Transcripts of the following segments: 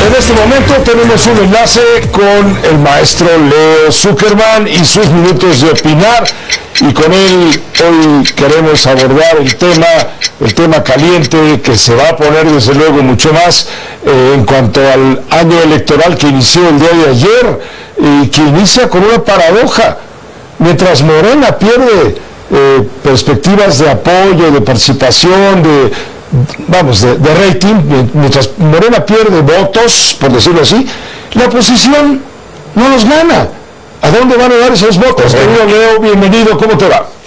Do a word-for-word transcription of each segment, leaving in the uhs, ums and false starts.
En este momento tenemos un enlace con el maestro Leo Zuckerman y sus minutos de opinar, y con él hoy queremos abordar el tema, el tema caliente que se va a poner desde luego mucho más eh, en cuanto al año electoral que inició el día de ayer y que inicia con una paradoja. Mientras Morena pierde eh, perspectivas de apoyo, de participación, de vamos, de, de rating, mientras Morena pierde votos, por decirlo así, la oposición no los gana. ¿A dónde van a dar esos votos? Querido Leo, bienvenido, ¿cómo te va?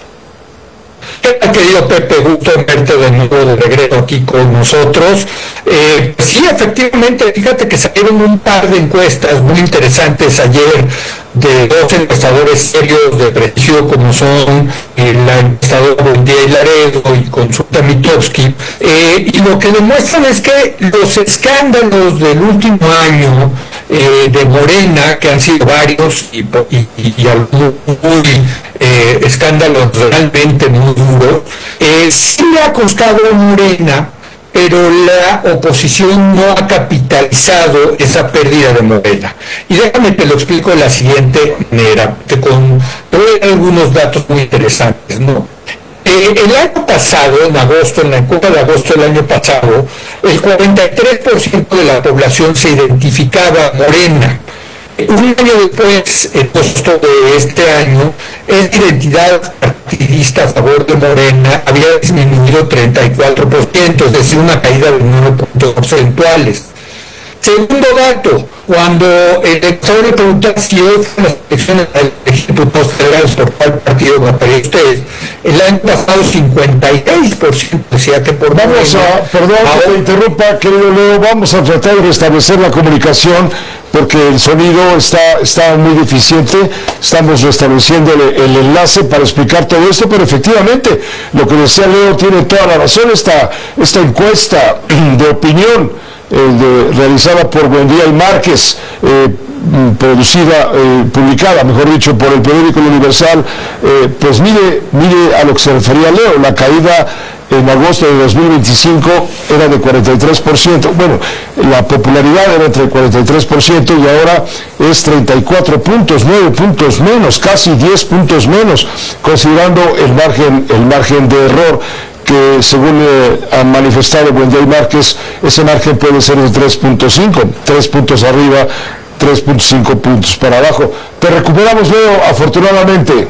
Querido Pepe, gusto verte de nuevo de regreso aquí con nosotros. Eh, sí, efectivamente, fíjate que salieron un par de encuestas muy interesantes ayer de dos encuestadores serios de prestigio como son eh, la encuestadora Buendía y Laredo y Consulta Mitofsky, eh, y lo que demuestran es que los escándalos del último año eh, de Morena, que han sido varios y, y, y, y algunos muy eh, escándalos realmente muy duros, eh, sí le ha costado a Morena, pero la oposición no ha capitalizado esa pérdida de Morena. Y déjame te lo explico de la siguiente manera, te, con, te voy a dar algunos datos muy interesantes, ¿no? Eh, el año pasado, en agosto, en la encuesta de agosto del año pasado, el cuarenta y tres por ciento de la población se identificaba Morena. Un año después, en agosto de este año, esa identidad partidista a favor de Morena había disminuido treinta y cuatro por ciento, es decir, una caída de nueve puntos porcentuales. Segundo dato, cuando el elector le pregunta si hoy fue las elecciones de diputados federales por cuál partido votaría usted, el año pasado cincuenta y seis por ciento decía que por Vamos Morena. a, perdón ahora, que te interrumpa, querido Leo, vamos a tratar de restablecer la comunicación porque el sonido está, está muy deficiente. Estamos restableciendo el, el enlace para explicar todo esto, pero efectivamente lo que decía Leo tiene toda la razón. Esta, esta encuesta de opinión eh, de, realizada por Buendía y Márquez, eh, producida, eh, publicada, mejor dicho, por el periódico El Universal, eh, pues mire, mire a lo que se refería Leo. La caída en agosto de dos mil veinticinco era de cuarenta y tres por ciento, bueno, la popularidad era entre cuarenta y tres por ciento y ahora es treinta y cuatro puntos, nueve puntos menos, casi diez puntos menos, considerando el margen, el margen de error que según eh, han manifestado Buendía y Márquez, ese margen puede ser de tres punto cinco, tres puntos arriba, tres punto cinco puntos para abajo. Te recuperamos, Leo, afortunadamente.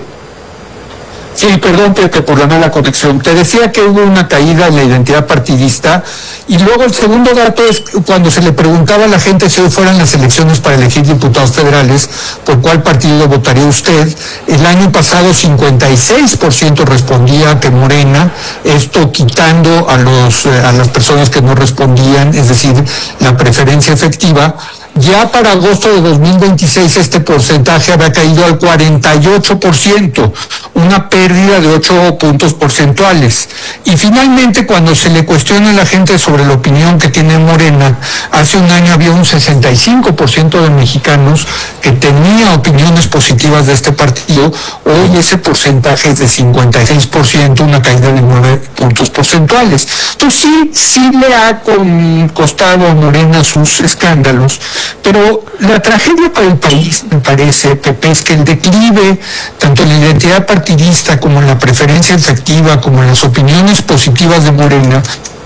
Sí, perdón, Pepe, por la mala conexión. Te decía que hubo una caída en la identidad partidista, y luego el segundo dato es cuando se le preguntaba a la gente si hoy fueran las elecciones para elegir diputados federales, ¿por cuál partido votaría usted? El año pasado cincuenta y seis por ciento respondía que Morena, esto quitando a, los, a las personas que no respondían, es decir, la preferencia efectiva. Ya para agosto de dos mil veintiséis este porcentaje había caído al cuarenta y ocho por ciento, una pérdida de ocho puntos porcentuales. Y finalmente, cuando se le cuestiona a la gente sobre la opinión que tiene Morena, hace un año había un sesenta y cinco por ciento de mexicanos que tenía opiniones positivas de este partido. Hoy ese porcentaje es de cincuenta y seis por ciento, una caída de nueve puntos porcentuales. Entonces sí, sí le ha costado a Morena sus escándalos. Pero la tragedia para el país, me parece, Pepe, es que el declive, tanto en la identidad partidista como en la preferencia efectiva, como en las opiniones positivas de Morena,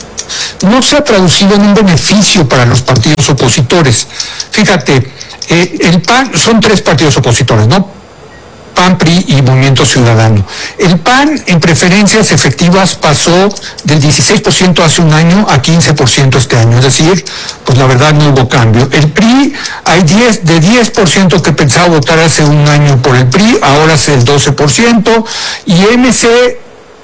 no se ha traducido en un beneficio para los partidos opositores. Fíjate, eh, el P A N, son tres partidos opositores, ¿no? P A N, P R I y Movimiento Ciudadano. El P A N en preferencias efectivas pasó del dieciséis por ciento hace un año a quince por ciento este año, es decir, pues la verdad no hubo cambio. El P R I, hay diez, de diez por ciento que pensaba votar hace un año por el P R I, ahora es el doce por ciento, y M C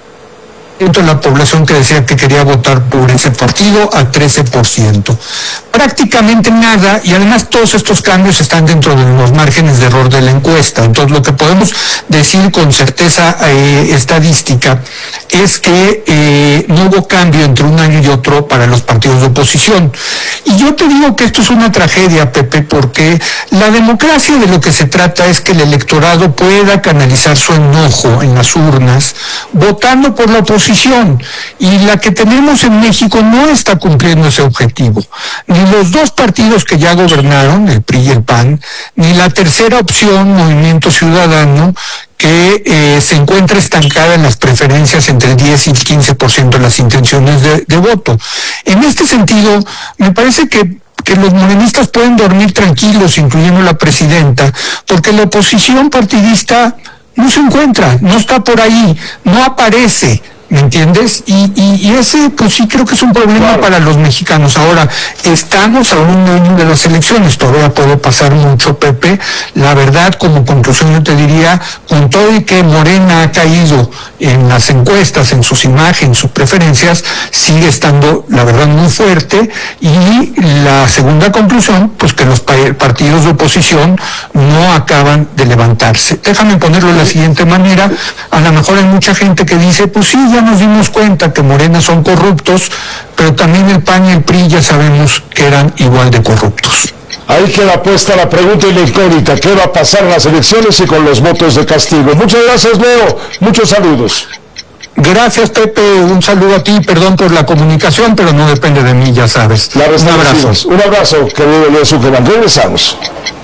de la población que decía que quería votar por ese partido a trece por ciento. Prácticamente nada, y además todos estos cambios están dentro de los márgenes de error de la encuesta. Entonces lo que podemos decir con certeza eh, estadística es que eh, no hubo cambio entre un año y otro para los partidos de oposición. Y yo te digo que esto es una tragedia, Pepe, porque la democracia de lo que se trata es que el electorado pueda canalizar su enojo en las urnas votando por la oposición, y la que tenemos en México no está cumpliendo ese objetivo. Ni los dos partidos que ya gobernaron, el P R I y el P A N, ni la tercera opción, Movimiento Ciudadano, que eh, se encuentra estancada en las preferencias entre el diez y el quince por ciento de las intenciones de, de voto. En este sentido, me parece que que los morenistas pueden dormir tranquilos, incluyendo la presidenta, porque la oposición partidista no se encuentra, no está por ahí, no aparece, ¿me entiendes? Y, y, y ese, pues sí creo que es un problema claro. para los mexicanos. Ahora, estamos a un año de las elecciones, todavía puede pasar mucho, Pepe. La verdad, como conclusión yo te diría, con todo y que Morena ha caído en las encuestas, en sus imágenes, sus preferencias, sigue estando, la verdad, muy fuerte. Y la segunda conclusión, pues que los partidos de oposición no acaban de levantarse. Déjame ponerlo de la siguiente manera. A lo mejor hay mucha gente que dice, pues sí, ya nos dimos cuenta que Morena son corruptos, pero también el P A N y el P R I ya sabemos que eran igual de corruptos. Ahí queda puesta la pregunta y la incógnita, ¿qué va a pasar en las elecciones y con los votos de castigo? Muchas gracias, Leo, muchos saludos. Gracias, Pepe, un saludo a ti, perdón por la comunicación, pero no depende de mí, ya sabes. Un abrazo. Un abrazo, querido Leo Zuckerman, regresamos.